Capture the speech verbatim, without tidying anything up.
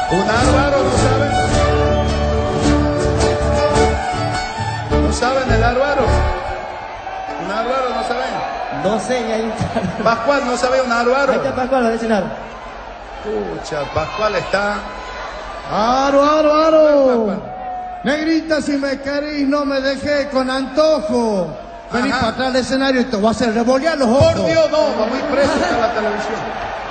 Un árbaro, ¿no saben? ¿No saben el árbaro? ¿Un árbaro, no saben? No sé, y ahí está. Pascual, ¿no sabe un árbaro? Ahí está Pascual, lo de cenar. Pucha, Pascual está... ¡Aro, aro, aro! Pascual. Negrita, si me querís, no me dejé con antojo. Vení Ajá. para atrás del escenario y te voy a hacer revolear los ojos. Por Dios, no, va muy preso está la televisión.